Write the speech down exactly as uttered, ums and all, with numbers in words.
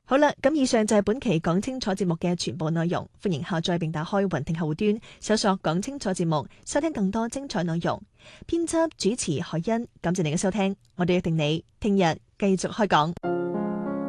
好啦，咁以上就係本期講清楚節目嘅全部內容。歡迎下載並打開雲聽客戶端，搜索講清楚節目，收聽更多精彩內容。編輯主持海欣，感謝你嘅收聽，我哋約定你聽日繼續開講。